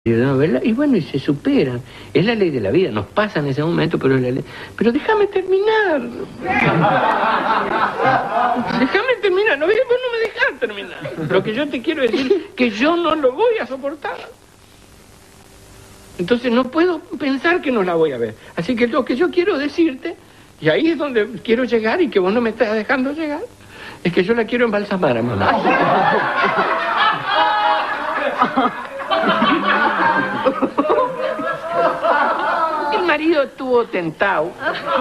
¿verdad? Y bueno, y se superan. Es la ley de la vida, nos pasa en ese momento, pero es la ley. Pero déjame terminar. Déjame terminar. No, vos no me dejás terminar. Lo que yo te quiero decir es que yo no lo voy a soportar. Entonces no puedo pensar que no la voy a ver. Así que lo que yo quiero decirte, y ahí es donde quiero llegar y que vos no me estás dejando llegar, es que yo la quiero embalsamar a mamá. El marido estuvo tentado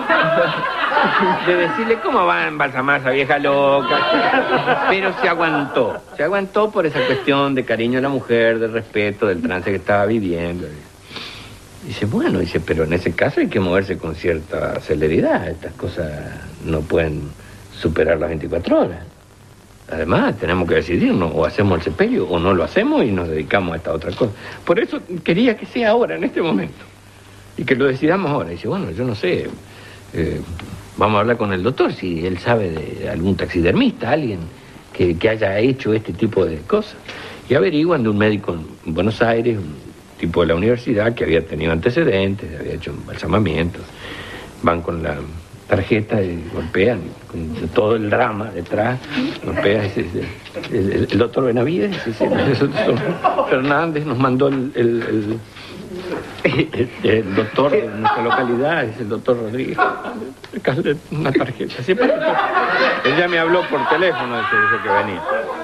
de decirle cómo va a embalsamar esa vieja loca, pero se aguantó por esa cuestión de cariño a la mujer, de respeto, del trance que estaba viviendo. Dice, bueno, pero en ese caso hay que moverse con cierta celeridad, estas cosas no pueden superar las 24 horas. Además, tenemos que decidirnos, o hacemos el sepelio o no lo hacemos y nos dedicamos a esta otra cosa. Por eso quería que sea ahora, en este momento, y que lo decidamos ahora. Y dice, bueno, yo no sé, vamos a hablar con el doctor, si él sabe de algún taxidermista, alguien que haya hecho este tipo de cosas. Y averiguan de un médico en Buenos Aires, un tipo de la universidad que había tenido antecedentes, había hecho embalsamamientos. Van con la tarjeta y golpean con todo el drama detrás, golpea el doctor Benavides, Fernández nos mandó el doctor de nuestra localidad, es el doctor Rodríguez, una tarjeta. Siempre, ella me habló por teléfono, dice que venía.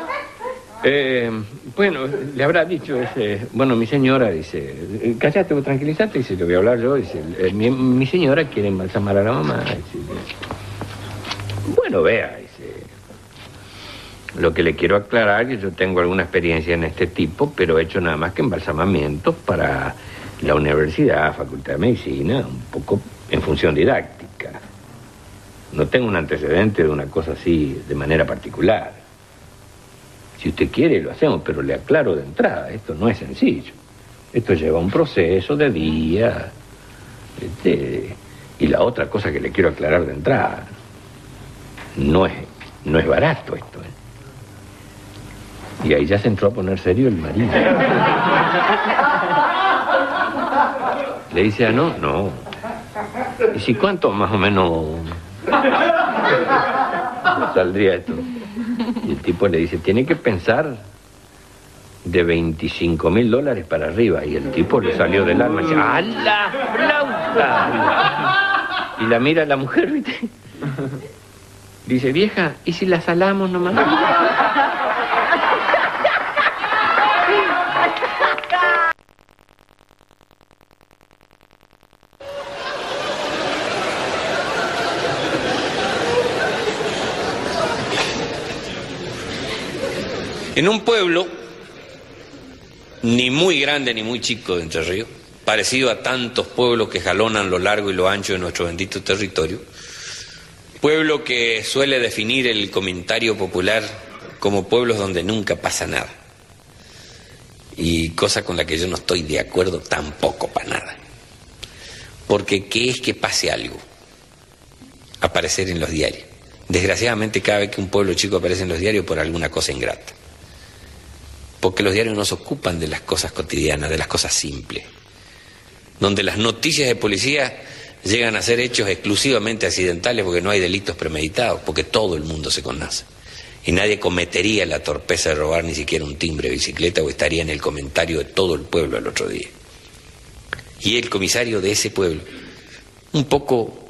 Bueno, le habrá dicho, bueno, mi señora, dice, cállate, tranquilízate, dice, le voy a hablar yo, dice, mi señora quiere embalsamar a la mamá, dice, bueno, vea, dice, lo que le quiero aclarar es que yo tengo alguna experiencia en este tipo, pero he hecho nada más que embalsamamientos para la universidad, Facultad de Medicina, un poco en función didáctica. No tengo un antecedente de una cosa así de manera particular. Si usted quiere, lo hacemos, pero le aclaro de entrada, esto no es sencillo. Esto lleva un proceso de días. Y la otra cosa que le quiero aclarar de entrada, no es barato esto. Y ahí ya se entró a poner serio el marido. Le dice, no. ¿Y si cuánto más o menos saldría esto? Y el tipo le dice, tiene que pensar de $25.000 para arriba. Y el tipo le salió del alma y dice, ¡a la flauta! Y la mira a la mujer, ¿viste? Dice, vieja, ¿y si la salamos nomás? En un pueblo, ni muy grande ni muy chico de Entre Ríos, parecido a tantos pueblos que jalonan lo largo y lo ancho de nuestro bendito territorio, pueblo que suele definir el comentario popular como pueblos donde nunca pasa nada, y cosa con la que yo no estoy de acuerdo tampoco para nada, porque ¿qué es que pase algo? Aparecer en los diarios. Desgraciadamente cada vez que un pueblo chico aparece en los diarios por alguna cosa ingrata. Porque los diarios no se ocupan de las cosas cotidianas, de las cosas simples, donde las noticias de policía llegan a ser hechos exclusivamente accidentales porque no hay delitos premeditados, porque todo el mundo se conoce. Y nadie cometería la torpeza de robar ni siquiera un timbre de bicicleta o estaría en el comentario de todo el pueblo al otro día. Y el comisario de ese pueblo, un poco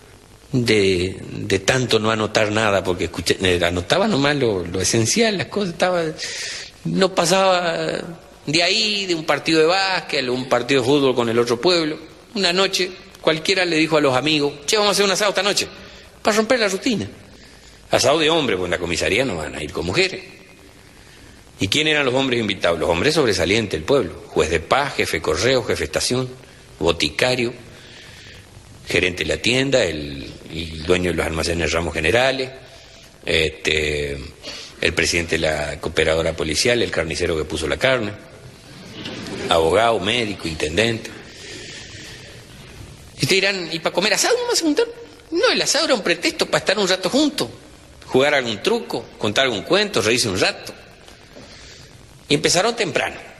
de tanto no anotar nada, porque anotaba nomás lo esencial, las cosas, no pasaba de ahí, de un partido de básquet, un partido de fútbol con el otro pueblo. Una noche cualquiera le dijo a los amigos, che, vamos a hacer un asado esta noche, para romper la rutina. Asado de hombres, pues en la comisaría no van a ir con mujeres. ¿Y quién eran los hombres invitados? Los hombres sobresalientes del pueblo: juez de paz, jefe de correo, jefe de estación, boticario, gerente de la tienda, el dueño de los almacenes Ramos Generales, el presidente de la cooperadora policial, el carnicero que puso la carne, abogado, médico, intendente. Y te dirán, ¿y para comer asado no me preguntan? No, el asado era un pretexto para estar un rato juntos, jugar algún truco, contar algún cuento, reírse un rato. Y empezaron temprano.